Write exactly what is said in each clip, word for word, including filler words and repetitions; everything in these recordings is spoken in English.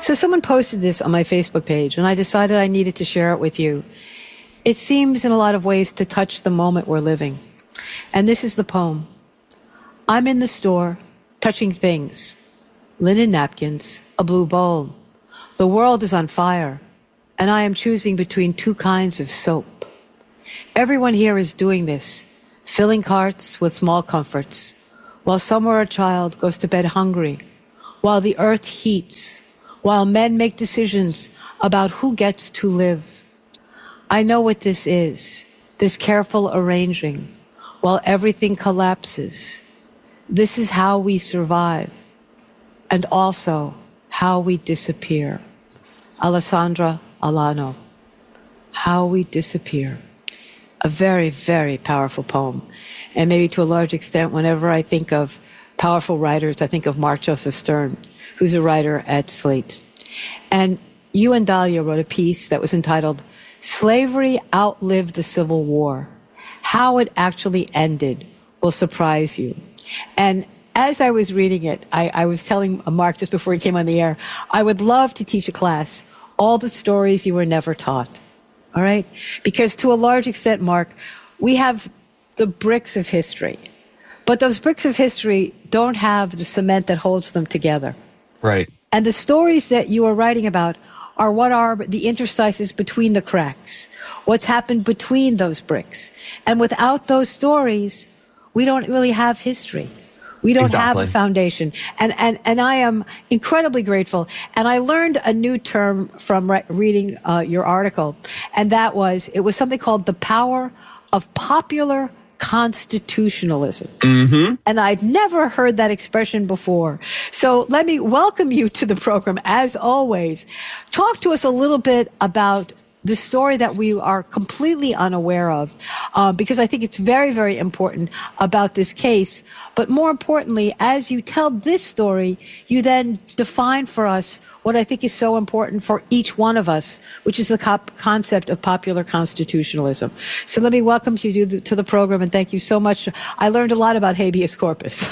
So someone posted this on my Facebook page, and I decided I needed to share it with you. It seems in a lot of ways to touch the moment we're living. And this is the poem. I'm in the store, touching things. Linen napkins, a blue bowl. The world is on fire, and I am choosing between two kinds of soap. Everyone here is doing this, filling carts with small comforts, while somewhere a child goes to bed hungry, while the earth heats, while men make decisions about who gets to live. I know what this is, this careful arranging, while everything collapses. This is how we survive, and also how we disappear. Alessandra Alano, How We Disappear. A very, very powerful poem. And maybe to a large extent, whenever I think of powerful writers, I think of Mark Joseph Stern, who's a writer at Slate. And you and Dahlia wrote a piece that was entitled, Slavery Outlived the Civil War. How it actually ended will surprise you. And as I was reading it, I, I was telling Mark just before he came on the air, I would love to teach a class, all the stories you were never taught. All right? Because to a large extent, Mark, we have the bricks of history. But those bricks of history don't have the cement that holds them together. Right. And the stories that you are writing about are what are the interstices between the cracks, what's happened between those bricks. And without those stories, we don't really have history. We don't exactly. have a foundation. And, and, and I am incredibly grateful. And I learned a new term from re- reading uh, your article, and that was, it was something called the power of popular constitutionalism. Mm-hmm. And I'd never heard that expression before. So let me welcome you to the program, as always. Talk to us a little bit about the story that we are completely unaware of, uh, because I think it's very, very important about this case. But more importantly, as you tell this story, you then define for us what I think is so important for each one of us, which is the cop- concept of popular constitutionalism. So let me welcome you to the, to the program, and thank you so much. I learned a lot about habeas corpus.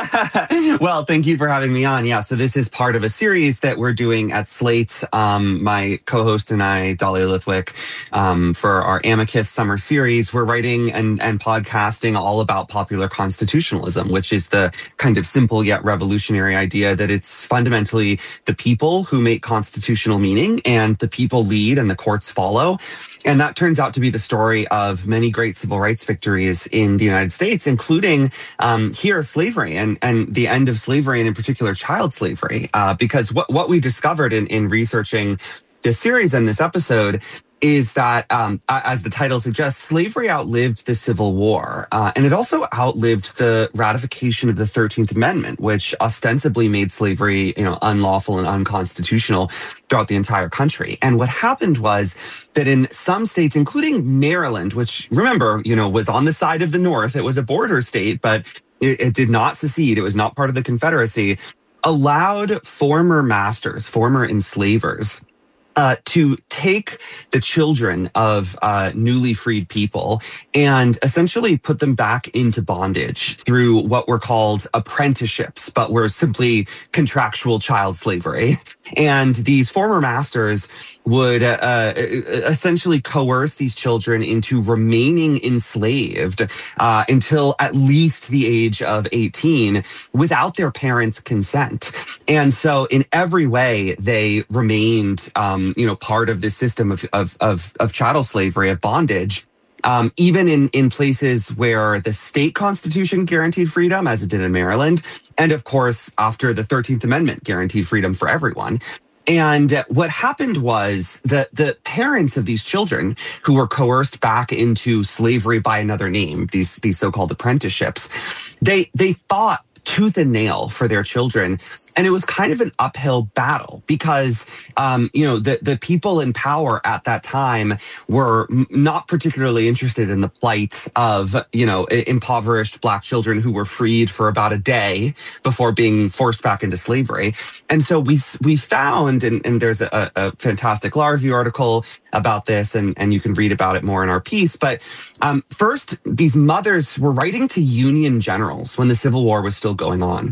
Well, thank you for having me on. Yeah, so this is part of a series that we're doing at Slate. Um, my co-host and I, Dahlia Lithwick, um, for our Amicus summer series, we're writing and, and podcasting all about popular constitutionalism, which is the kind of simple yet revolutionary idea that it's fundamentally the people who make constitutional meaning, and the people lead and the courts follow. And that turns out to be the story of many great civil rights victories in the United States, including um, here slavery and, and the end of slavery, and in particular child slavery. Uh, because what, what we discovered in, in researching this series and this episode is that, um, as the title suggests, slavery outlived the Civil War. Uh, and it also outlived the ratification of the thirteenth Amendment, which ostensibly made slavery, you know, unlawful and unconstitutional throughout the entire country. And what happened was that in some states, including Maryland, which, remember, you know, was on the side of the North, it was a border state, but it, it did not secede. It was not part of the Confederacy, allowed former masters, former enslavers, Uh, to take the children of uh, newly freed people and essentially put them back into bondage through what were called apprenticeships, but were simply contractual child slavery. And these former masters would uh, essentially coerce these children into remaining enslaved uh, until at least the age of eighteen without their parents' consent. And so in every way, they remained um, you know, part of this system of, of, of, of chattel slavery, of bondage, um, even in, in places where the state constitution guaranteed freedom, as it did in Maryland. And of course, after the thirteenth Amendment guaranteed freedom for everyone. And what happened was that the parents of these children who were coerced back into slavery by another name, these, these so-called apprenticeships, they, they fought tooth and nail for their children. And it was kind of an uphill battle because, um, you know, the, the people in power at that time were m- not particularly interested in the plight of, you know, impoverished Black children who were freed for about a day before being forced back into slavery. And so we we found, and, and there's a, a fantastic law review article about this, and, and you can read about it more in our piece. But um, first, these mothers were writing to Union generals when the Civil War was still going on.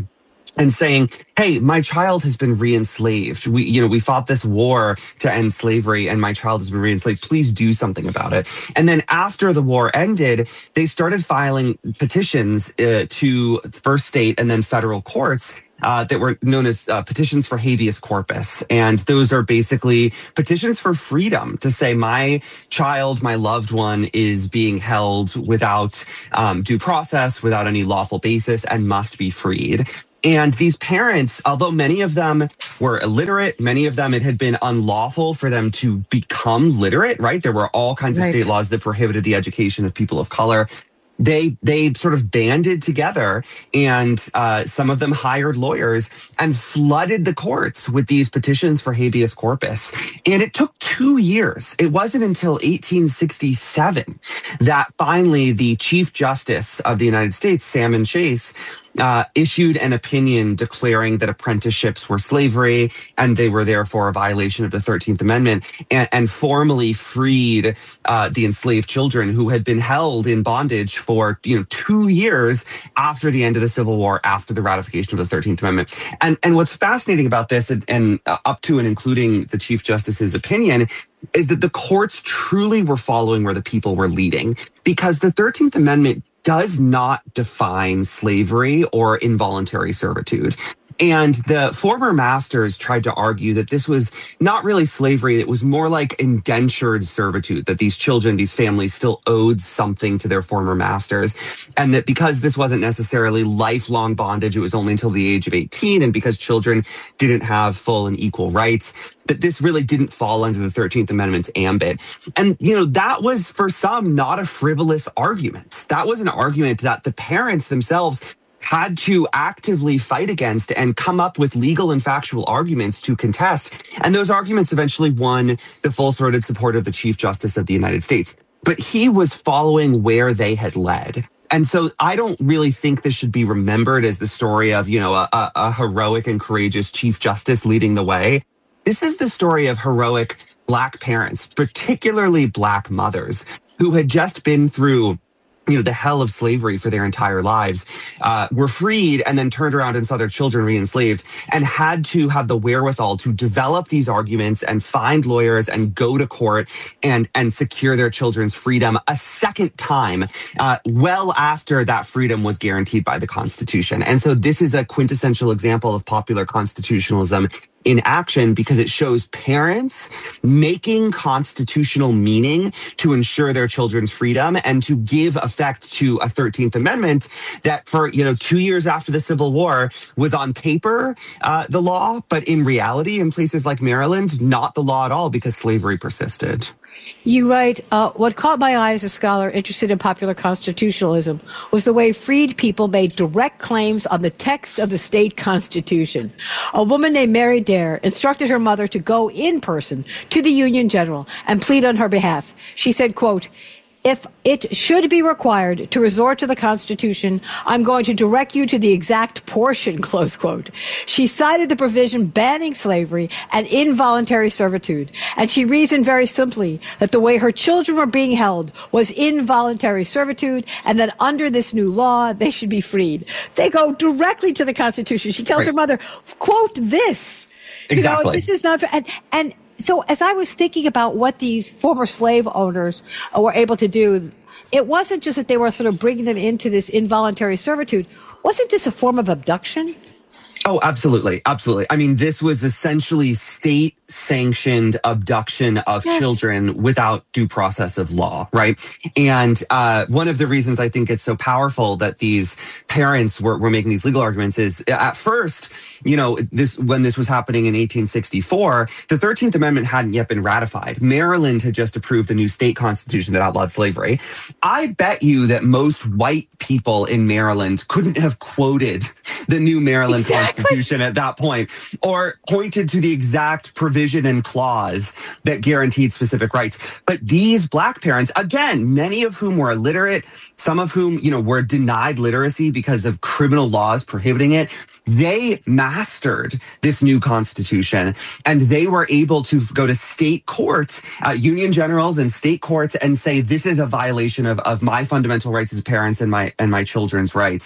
and saying, hey, my child has been re-enslaved. We, you know, we fought this war to end slavery and my child has been re-enslaved. Please do something about it. And then after the war ended, they started filing petitions uh, to first state and then federal courts Uh, that were known as uh, petitions for habeas corpus. And those are basically petitions for freedom to say my child, my loved one is being held without um, due process, without any lawful basis, and must be freed. And these parents, although many of them were illiterate, many of them, it had been unlawful for them to become literate, right? There were all kinds of Right. state laws that prohibited the education of people of color. They they sort of banded together, and uh, some of them hired lawyers and flooded the courts with these petitions for habeas corpus. And it took two years. It wasn't until eighteen sixty-seven that finally the Chief Justice of the United States, Salmon Chase, uh, issued an opinion declaring that apprenticeships were slavery and they were therefore a violation of the thirteenth Amendment, and, and formally freed uh, the enslaved children who had been held in bondage for you know two years after the end of the Civil War, after the ratification of the thirteenth Amendment. And and what's fascinating about this, and, and uh, up to and including the Chief Justice's opinion, is that the courts truly were following where the people were leading, because the thirteenth Amendment does not define slavery or involuntary servitude. And the former masters tried to argue that this was not really slavery. It was more like indentured servitude, that these children, these families still owed something to their former masters. And that because this wasn't necessarily lifelong bondage, it was only until the age of eighteen. And because children didn't have full and equal rights, that this really didn't fall under the thirteenth Amendment's ambit. And, you know, that was for some not a frivolous argument. That was an argument that the parents themselves had to actively fight against and come up with legal and factual arguments to contest. And those arguments eventually won the full-throated support of the Chief Justice of the United States. But he was following where they had led. And so I don't really think this should be remembered as the story of, you know, a, a, a heroic and courageous Chief Justice leading the way. This is the story of heroic Black parents, particularly Black mothers, who had just been through you know, the hell of slavery for their entire lives, uh, were freed and then turned around and saw their children re-enslaved, and had to have the wherewithal to develop these arguments and find lawyers and go to court and, and secure their children's freedom a second time, uh, well after that freedom was guaranteed by the Constitution. And so this is a quintessential example of popular constitutionalism in action, because it shows parents making constitutional meaning to ensure their children's freedom and to give effect to a thirteenth Amendment that for, you know, two years after the Civil War was on paper uh, the law, but in reality, in places like Maryland, not the law at all, because slavery persisted. You write, uh, what caught my eye as a scholar interested in popular constitutionalism was the way freed people made direct claims on the text of the state constitution. A woman named Mary Dare instructed her mother to go in person to the Union General and plead on her behalf. She said, quote, "If it should be required to resort to the Constitution, I'm going to direct you to the exact portion," close quote. She cited the provision banning slavery and involuntary servitude, and she reasoned very simply that the way her children were being held was involuntary servitude, and that under this new law, they should be freed. They go directly to the Constitution. She tells Right. her mother, quote this. Exactly. You know, this is not, and, and so as I was thinking about what these former slave owners were able to do, it wasn't just that they were sort of bringing them into this involuntary servitude. Wasn't this a form of abduction? Oh, absolutely. Absolutely. I mean, this was essentially state-sanctioned abduction of Yes. children without due process of law, right? And uh, one of the reasons I think it's so powerful that these parents were, were making these legal arguments is, at first, you know, this when this was happening in eighteen sixty-four, the thirteenth Amendment hadn't yet been ratified. Maryland had just approved a new state constitution that outlawed slavery. I bet you that most white people in Maryland couldn't have quoted the new Maryland Exactly. Constitution at that point, or pointed to the exact provision and clause that guaranteed specific rights. But these Black parents, again, many of whom were illiterate, some of whom, you know, were denied literacy because of criminal laws prohibiting it, they mastered this new constitution, and they were able to go to state court, uh, union generals and state courts, and say, this is a violation of, of my fundamental rights as parents and my and my children's rights.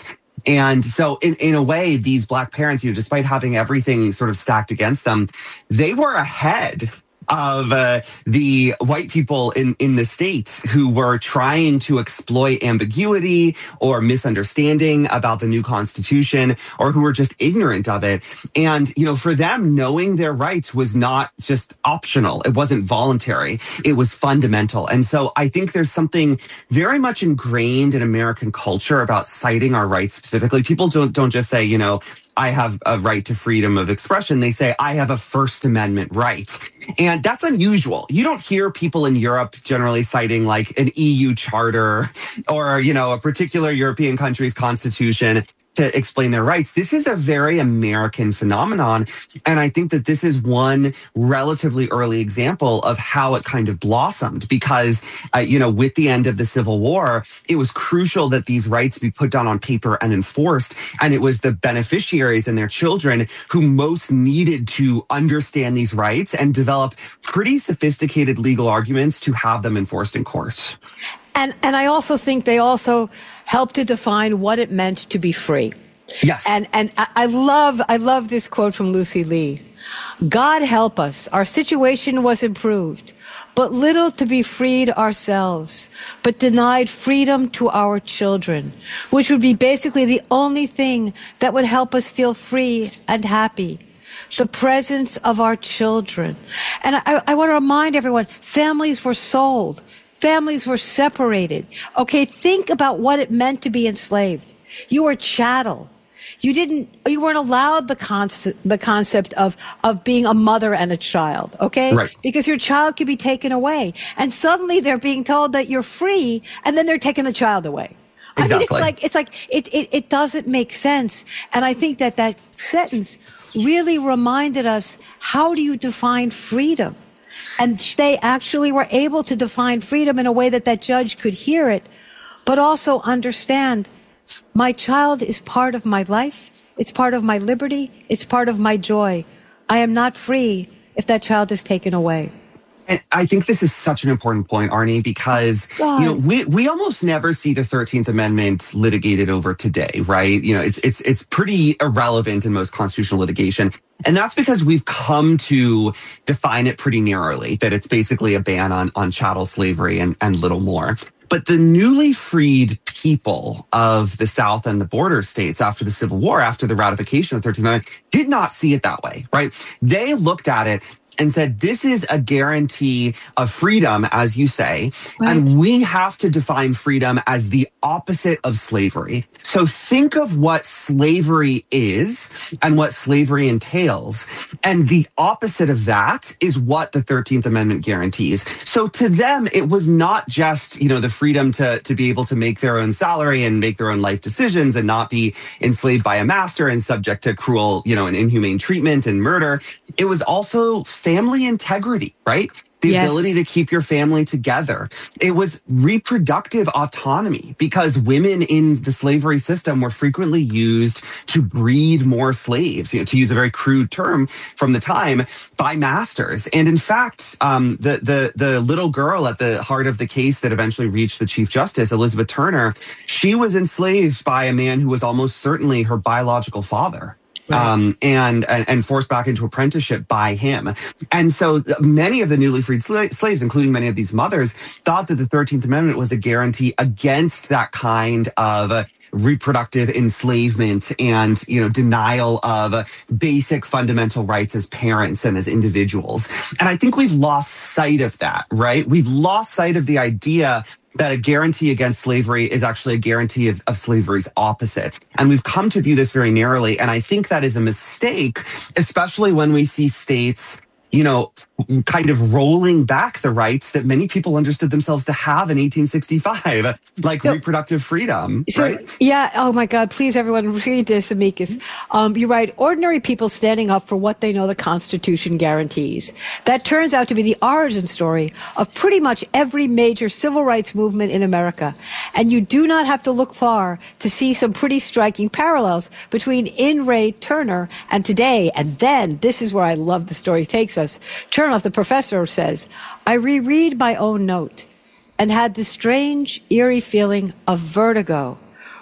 And so in, in a way, these Black parents, you know, despite having everything sort of stacked against them, they were ahead of uh, the white people in, in the States who were trying to exploit ambiguity or misunderstanding about the new Constitution, or who were just ignorant of it. And, you know, for them, knowing their rights was not just optional. It wasn't voluntary. It was fundamental. And so I think there's something very much ingrained in American culture about citing our rights specifically. People don't, don't just say, you know, I have a right to freedom of expression. They say, I have a First Amendment right. And that's unusual. You don't hear people in Europe generally citing like an E U charter or, you know, a particular European country's constitution to explain their rights. This is a very American phenomenon. And I think that this is one relatively early example of how it kind of blossomed because, uh, you know, with the end of the Civil War, it was crucial that these rights be put down on paper and enforced. And it was the beneficiaries and their children who most needed to understand these rights and develop pretty sophisticated legal arguments to have them enforced in court. And and I also think they also helped to define what it meant to be free. Yes. And and I love I love this quote from Lucy Lee. God help us, our situation was improved, but little to be freed ourselves, but denied freedom to our children, which would be basically the only thing that would help us feel free and happy. The presence of our children. And I, I want to remind everyone, families were sold. Families were separated. Okay, think about what it meant to be enslaved. You were chattel. You didn't, you weren't allowed the concept, the concept of, of being a mother and a child, okay? Right. Because your child could be taken away. And suddenly they're being told that you're free, and then they're taking the child away. Exactly. I mean, it's like, it's like, it, it, it doesn't make sense. And I think that that sentence really reminded us, how do you define freedom? And they actually were able to define freedom in a way that that judge could hear it, but also understand my child is part of my life. It's part of my liberty. It's part of my joy. I am not free if that child is taken away. And I think this is such an important point, Arnie, because God. you know we we almost never see the thirteenth Amendment litigated over today, right? You know, it's it's it's pretty irrelevant in most constitutional litigation. And that's because we've come to define it pretty narrowly, that it's basically a ban on, on chattel slavery and, and little more. But the newly freed people of the South and the border states after the Civil War, after the ratification of the thirteenth Amendment, did not see it that way, right? They looked at it and said, this is a guarantee of freedom, as you say, right. And we have to define freedom as the opposite of slavery. So think of what slavery is and what slavery entails. And the opposite of that is what the thirteenth Amendment guarantees. So to them, it was not just, you know, the freedom to, to be able to make their own salary and make their own life decisions and not be enslaved by a master and subject to cruel, you know, and inhumane treatment and murder. It was also family integrity, right? The yes. ability to keep your family together. It was reproductive autonomy because women in the slavery system were frequently used to breed more slaves, you know, to use a very crude term from the time, by masters. And in fact, um, the, the, the little girl at the heart of the case that eventually reached the Chief Justice, Elizabeth Turner, she was enslaved by a man who was almost certainly her biological father. Right. Um, and, and and forced back into apprenticeship by him. And so many of the newly freed sla- slaves, including many of these mothers, thought that the thirteenth Amendment was a guarantee against that kind of uh, reproductive enslavement and, you know, denial of uh, basic fundamental rights as parents and as individuals. And I think we've lost sight of that, right? We've lost sight of the idea that a guarantee against slavery is actually a guarantee of, of slavery's opposite. And we've come to view this very narrowly. And I think that is a mistake, especially when we see states, you know, kind of rolling back the rights that many people understood themselves to have in eighteen sixty-five, like so, reproductive freedom, so, right? Yeah. Oh, my God. Please, everyone, read this, amicus. Um, you write, ordinary people standing up for what they know the Constitution guarantees. That turns out to be the origin story of pretty much every major civil rights movement in America. And you do not have to look far to see some pretty striking parallels between In re Turner and today. And then, this is where I love the story takes us. Chernoff, the professor, says, I reread my own note and had this strange, eerie feeling of vertigo,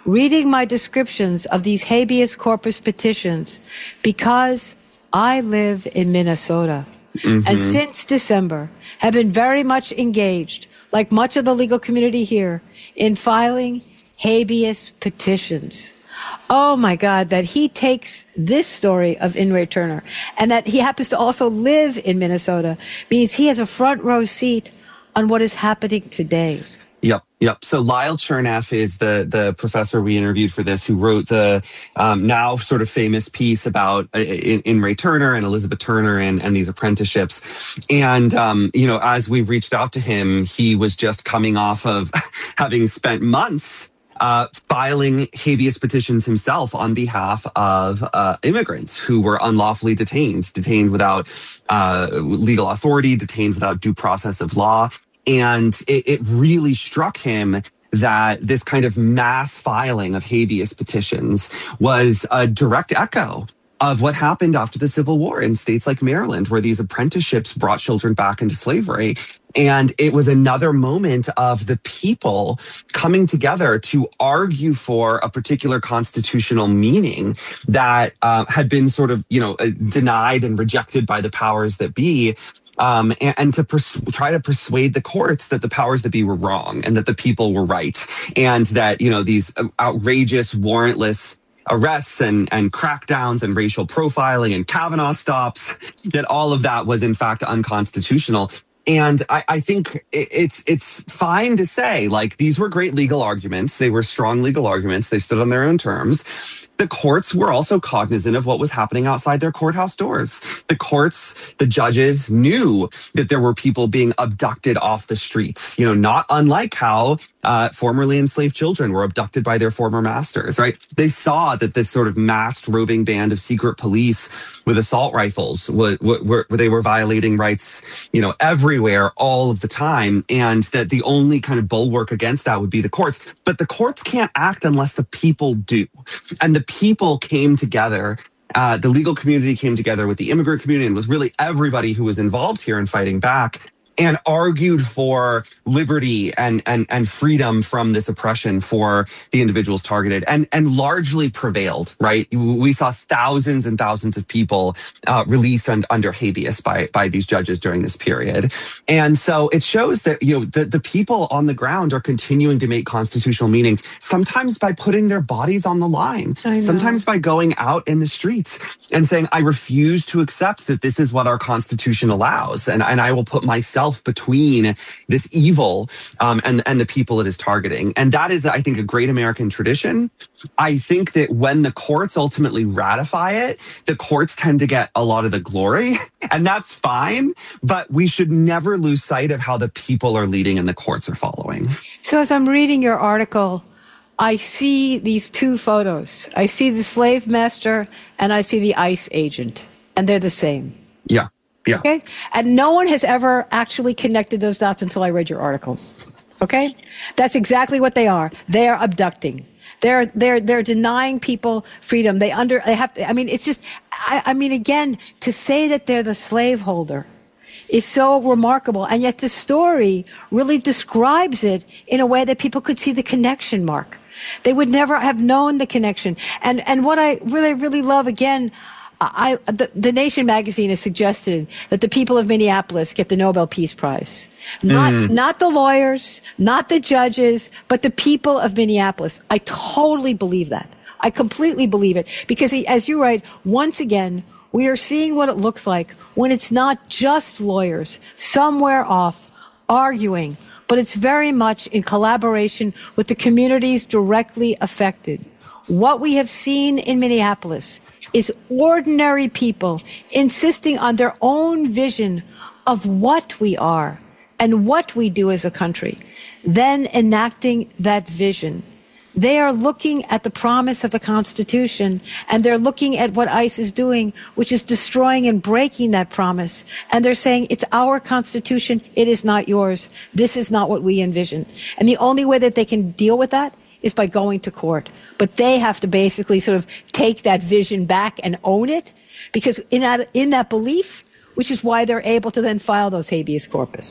reading my descriptions of these habeas corpus petitions because I live in Minnesota. Mm-hmm. And since December, have been very much engaged, like much of the legal community here, in filing habeas petitions. Oh my God, that he takes this story of In re Turner and that he happens to also live in Minnesota means he has a front row seat on what is happening today. Yep, yep. So Lyle Cherneff is the the professor we interviewed for this, who wrote the um, now sort of famous piece about uh, In, In re Turner and Elizabeth Turner and, and these apprenticeships. And, um, you know, as we've reached out to him, he was just coming off of having spent months Uh, filing habeas petitions himself on behalf of uh, immigrants who were unlawfully detained, detained without uh, legal authority, detained without due process of law. And it, it really struck him that this kind of mass filing of habeas petitions was a direct echo of what happened after the Civil War in states like Maryland, where these apprenticeships brought children back into slavery. And it was another moment of the people coming together to argue for a particular constitutional meaning that uh, had been sort of, you know, denied and rejected by the powers that be. Um, and, and to pers- try to persuade the courts that the powers that be were wrong and that the people were right. And that, you know, these outrageous, warrantless arrests and, and crackdowns and racial profiling and Kavanaugh stops, that all of that was in fact unconstitutional. And I, I think it's it's fine to say, like, these were great legal arguments. They were strong legal arguments. They stood on their own terms. The courts were also cognizant of what was happening outside their courthouse doors. The courts, the judges knew that there were people being abducted off the streets, you know, not unlike how uh, formerly enslaved children were abducted by their former masters, right? They saw that this sort of masked roving band of secret police with assault rifles, were, were, were, they were violating rights, you know, everywhere, all of the time. And that the only kind of bulwark against that would be the courts. But the courts can't act unless the people do. And the people came together. Uh, the legal community came together with the immigrant community and was really everybody who was involved here in fighting back, and argued for liberty and, and, and freedom from this oppression for the individuals targeted, and, and largely prevailed, right? We saw thousands and thousands of people uh, released un, under habeas by, by these judges during this period. And so it shows that, you know, the, the people on the ground are continuing to make constitutional meaning, sometimes by putting their bodies on the line, sometimes by going out in the streets and saying, I refuse to accept that this is what our Constitution allows, and, and I will put myself between this evil um, and, and the people it is targeting. And that is, I think, a great American tradition. I think that when the courts ultimately ratify it, the courts tend to get a lot of the glory, and that's fine, but we should never lose sight of how the people are leading and the courts are following. So as I'm reading your article, I see these two photos. I see the slave master and I see the ICE agent, and they're the same. Yeah. Yeah. Okay. And no one has ever actually connected those dots until I read your article. Okay. That's exactly what they are. They are abducting. They're, they're, they're denying people freedom. They under, they have to, I mean, it's just, I, I mean, again, to say that they're the slaveholder is so remarkable. And yet the story really describes it in a way that people could see the connection mark. They would never have known the connection. And, and what I really, really love, again, I, the, the Nation magazine has suggested that the people of Minneapolis get the Nobel Peace Prize. Not, mm. not the lawyers, not the judges, but the people of Minneapolis. I totally believe that. I completely believe it. Because as you write, once again, we are seeing what it looks like when it's not just lawyers somewhere off arguing, but it's very much in collaboration with the communities directly affected. What we have seen in Minneapolis is ordinary people insisting on their own vision of what we are and what we do as a country, then enacting that vision. They are looking at the promise of the Constitution, and they're looking at what ICE is doing, which is destroying and breaking that promise. And they're saying, it's our Constitution, it is not yours. This is not what we envision. And the only way that they can deal with that is by going to court. But they have to basically sort of take that vision back and own it, because in that, in that belief, which is why they're able to then file those habeas corpus.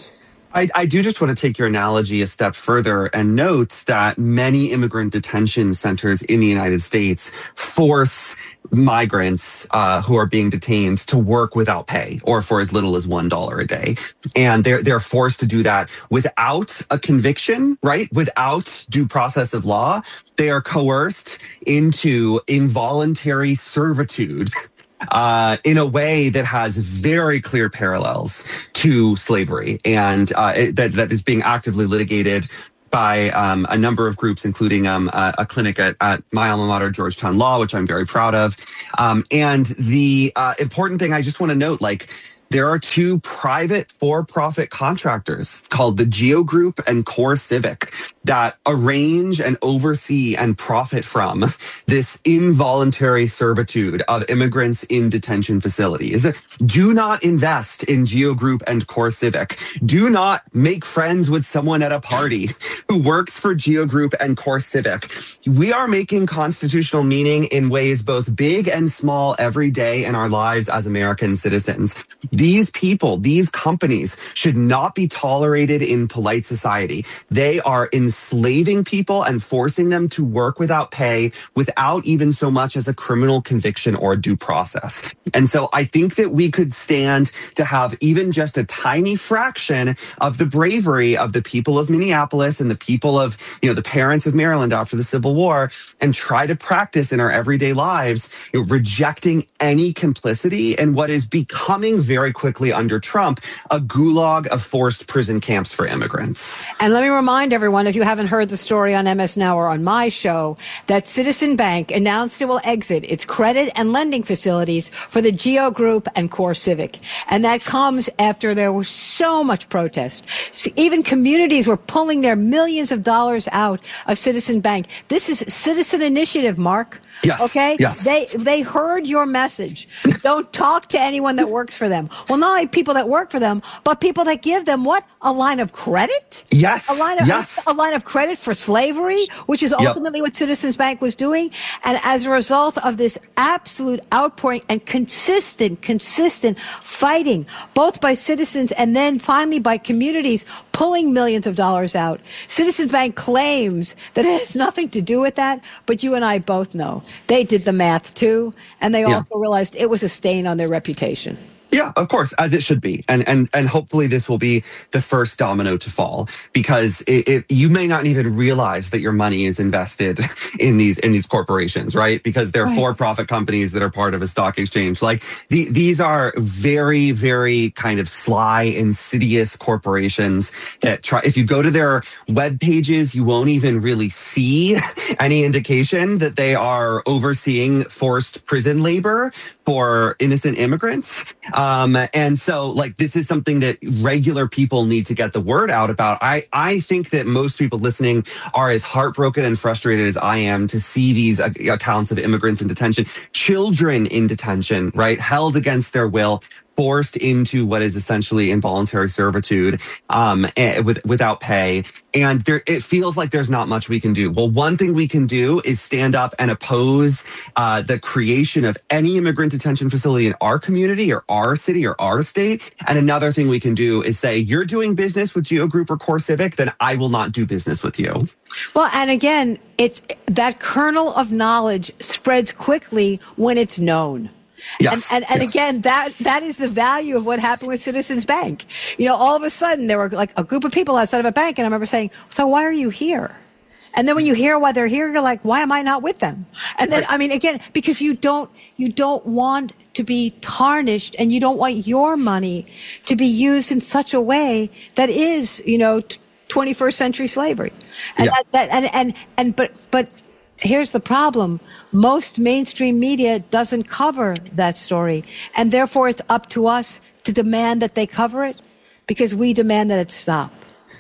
I, I do just want to take your analogy a step further and note that many immigrant detention centers in the United States force migrants uh, who are being detained to work without pay or for as little as one dollar a day. And they're, they're forced to do that without a conviction, right? Without due process of law. They are coerced into involuntary servitude Uh, in a way that has very clear parallels to slavery, and uh, it, that that is being actively litigated by um, a number of groups, including um, a, a clinic at, at my alma mater, Georgetown Law, which I'm very proud of. Um, and the uh, important thing I just want to note, like, there are two private for-profit contractors called the Geo Group and Core Civic that arrange and oversee and profit from this involuntary servitude of immigrants in detention facilities. Do not invest in Geo Group and Core Civic. Do not make friends with someone at a party who works for Geo Group and Core Civic. We are making constitutional meaning in ways both big and small every day in our lives as American citizens. These people, these companies should not be tolerated in polite society. They are enslaving people and forcing them to work without pay, without even so much as a criminal conviction or due process. And so I think that we could stand to have even just a tiny fraction of the bravery of the people of Minneapolis and the people of, you know, the parents of Maryland after the Civil War, and try to practice in our everyday lives, you know, rejecting any complicity in what is becoming very quickly under Trump a gulag of forced prison camps for immigrants. And let me remind everyone, if you haven't heard the story on M S Now or on my show, that Citizen Bank announced it will exit its credit and lending facilities for the Geo Group and Core Civic. And that comes after there was so much protest. Even communities were pulling their millions of dollars out of Citizen Bank. This is citizen initiative, Mark. Yes. Okay? Yes. They they heard your message. Don't talk to anyone that works for them. Well, not only people that work for them, but people that give them what? A line of credit? Yes. A line of, yes. a line of credit for slavery, which is ultimately yep. what Citizens Bank was doing. And as a result of this absolute outpouring and consistent, consistent fighting, both by citizens and then finally by communities pulling millions of dollars out, Citizens Bank claims that it has nothing to do with that, but you and I both know they did the math too, and they yeah. also realized it was a stain on their reputation. Yeah, of course, as it should be. And and and hopefully this will be the first domino to fall, because it, it, you may not even realize that your money is invested in these in these corporations, right? Because they're right. for-profit companies that are part of a stock exchange. Like the, these are very, very kind of sly, insidious corporations that try. If you go to their web pages, you won't even really see any indication that they are overseeing forced prison labor for innocent immigrants. Um, and so, like, this is something that regular people need to get the word out about. I, I think that most people listening are as heartbroken and frustrated as I am to see these uh, accounts of immigrants in detention, children in detention, right, held against their will, forced into what is essentially involuntary servitude um, with, without pay. And there, it feels like there's not much we can do. Well, one thing we can do is stand up and oppose uh, the creation of any immigrant detention facility in our community or our city or our state. And another thing we can do is say, you're doing business with Geo Group or Core Civic, then I will not do business with you. Well, and again, it's that kernel of knowledge spreads quickly when it's known. Yes, and and, and yes. again, that that is the value of what happened with Citizens Bank. You know, all of a sudden there were like a group of people outside of a bank, and I remember saying, "So why are you here?" And then when you hear why they're here, you're like, "Why am I not with them?" And then, I mean, again, because you don't you don't want to be tarnished, and you don't want your money to be used in such a way that is, you know, twenty-first century slavery. And yeah. that, that and and and but but. Here's the problem. Most mainstream media doesn't cover that story. And therefore, it's up to us to demand that they cover it, because we demand that it stop.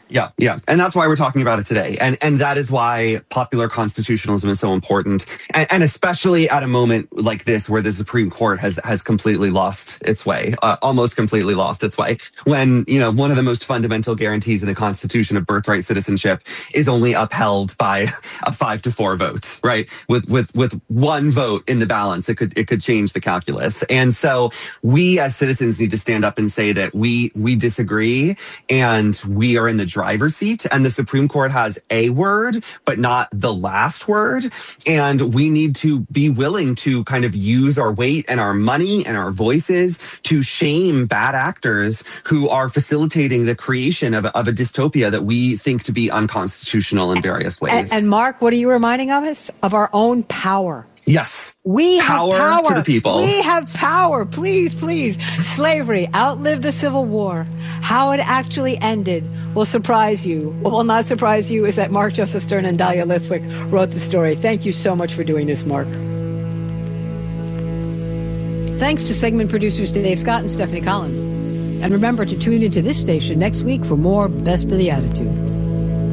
Yeah, yeah. And that's why we're talking about it today. And and that is why popular constitutionalism is so important. And, and especially at a moment like this where the Supreme Court has has completely lost its way, uh, almost completely lost its way. When, you know, one of the most fundamental guarantees in the Constitution of birthright citizenship is only upheld by a five to four vote, right? With with with one vote in the balance, it could it could change the calculus. And so we as citizens need to stand up and say that we we disagree and we are in the driver's seat, and the Supreme Court has a word, but not the last word. And we need to be willing to kind of use our weight and our money and our voices to shame bad actors who are facilitating the creation of, of a dystopia that we think to be unconstitutional in various ways. And, and Mark, what are you reminding of us? Of our own power. Yes. We power have power to the people. We have power. Please, please. Slavery outlived the Civil War. How it actually ended will surprise you. What will not surprise you is that Mark Joseph Stern and Dahlia Lithwick wrote the story. Thank you so much for doing this, Mark. Thanks to segment producers Dave Scott and Stephanie Collins. And remember to tune into this station next week for more Best of the Attitude.